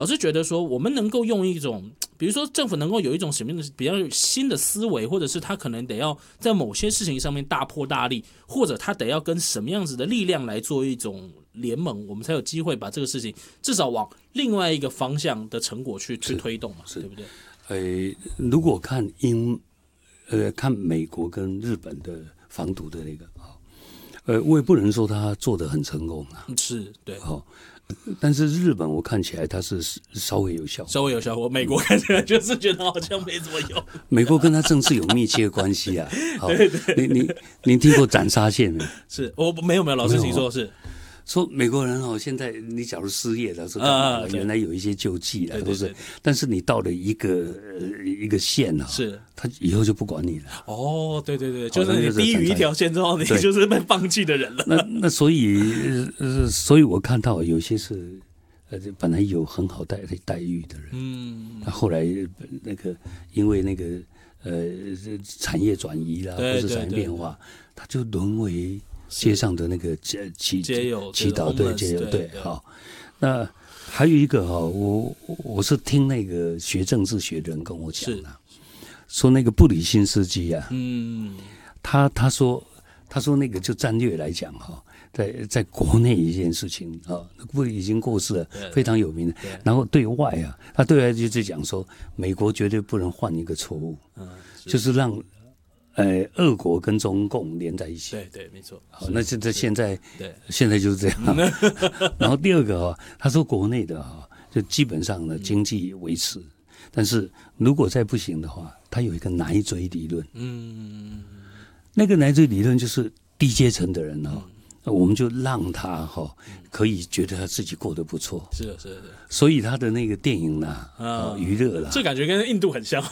老师觉得说，我们能够用一种，比如说政府能够有一种什么样的比较新的思维，或者是他可能得要在某些事情上面大破大立，或者他得要跟什么样子的力量来做一种联盟，我们才有机会把这个事情至少往另外一个方向的成果去推动嘛，对不对？ 如果看看美国跟日本的防毒的那个我也不能说他做得很成功啊， 是对， 但是日本我看起来它是稍微有效果， 美国看起来就是觉得好像没怎么用。 美国跟他政治有密切关系啊。你听过斩杀线没？ 是我没有，老师请说是。 说美国人现在你假如失业了，原来有一些救济了，都是，但是你到了一个线是他以后就不管你了。 对，就是你低于一条线之后，你就是被放弃的人了。 那所以我看到有些是本来有很好待遇的人，那后来因为产业转移啦，或是产业变化，他就沦为街上的那个祈祷队街友队。好，那还有一个我是听那个学政治学的人跟我讲的，说那个布里辛斯基啊，他说那个就战略来讲在国内一件事情布里已经过世了，非常有名的。然后对外他对外就是讲说，美国绝对不能犯一个错误，就是让俄国跟中共连在一起。 对，没错。 好，那现在就是这样。然后第二个他说国内的就基本上呢经济维持，但是如果再不行的话，他有一个奶嘴理论。那个奶嘴理论就是低阶层的人我们就让他可以觉得他自己过得不错， 是， 所以他的那个电影娱乐啦， 这感觉跟印度很像。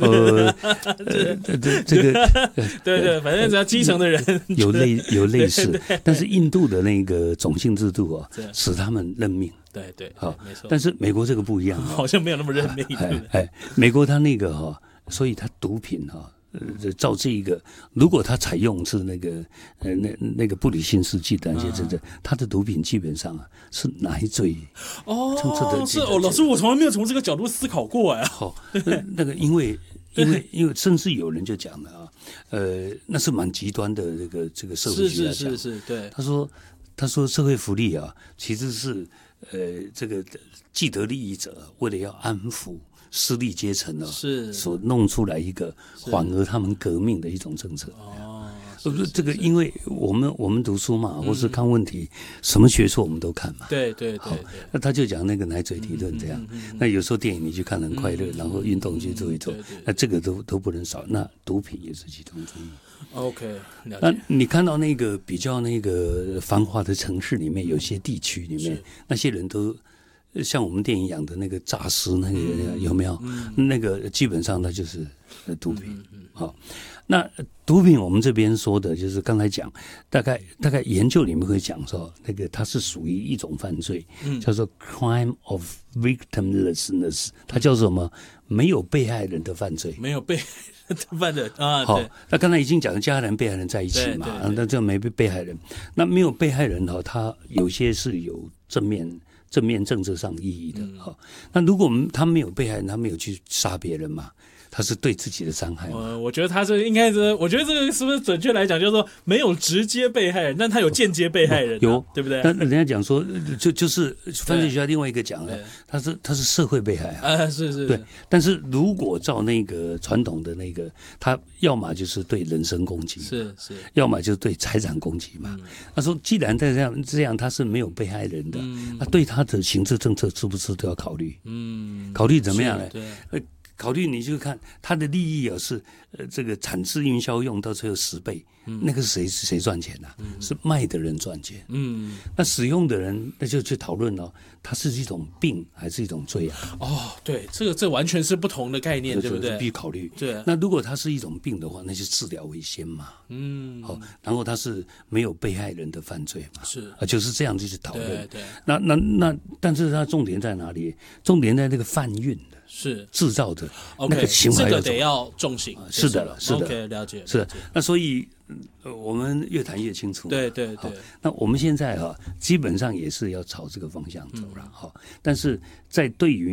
这个对，反正只要基层的人有类似，但是印度的那个种姓制度使他们认命。 对，没错。 但是美国这个不一样， 好像没有那么认命。 美国他那个所以他毒品照这一个，如果他采用是那个布里辛斯基的那些他的毒品基本上是奶嘴。 是老师，我从来没有从这个角度思考过那个因为甚至有人就讲了那是蛮极端的这个社会学家讲， 是，对。 他说社会福利其实是这个既得利益者为了要安抚私立阶层所弄出来一个缓和他们革命的一种政策。这个因为我们读书嘛，或是看问题，什么学说我们都看嘛。 对。 那他就讲那个奶嘴理论这样。那有时候电影你去看很快乐，然后运动去做一做，那这个都不能少。那毒品也是其中之一。 OK， 那你看到那个比较那个繁华的城市里面，有些地区里面，那些人都像我们电影养的那个诈尸那个有没有？那个基本上那就是毒品。那毒品我们这边说的就是刚才讲，大概研究里面会讲说，那个它是属于一种犯罪，叫做 crime of victimlessness， 它叫什么？没有被害人的犯罪。没有被害人的犯罪好，那刚才已经讲加害人、被害人在一起嘛，那这没被害人，那没有被害人他有些是有正面政治上意义的。那如果他没有被害人，他没有去杀别人嘛，他是对自己的伤害。 我觉得他是应该是，我觉得这个是不是准确来讲，就是说没有直接被害人，但他有间接被害人，有对不对？ 那人家讲说，就是犯罪学家另外一个讲了，他是社会被害是对。但是如果照那个传统的那个，他要么就是对人身攻击，是，要么就是对财产攻击嘛。他说，既然这样，他是没有被害人的，那对他的刑事政策是不是都要考虑？考虑怎么样呢？考虑你就看他的利益是这个产制运销用到最后10倍，那个是谁赚钱啊？是卖的人赚钱。那使用的人那就去讨论它是一种病还是一种罪啊？ 对，这完全是不同的概念，对不对？ 必须考虑。 对， 那如果它是一种病的话，那就治疗为先嘛。然后它是没有被害人的犯罪嘛？是就是这样去讨论。对，那但是它重点在哪里？重点在那个贩运的。是制造的那个行为， 这个得要重刑。 是的 ，OK， 了解。 是的，那所以我们越谈越清楚。 对。 那我们现在基本上也是要朝这个方向走了但是在对于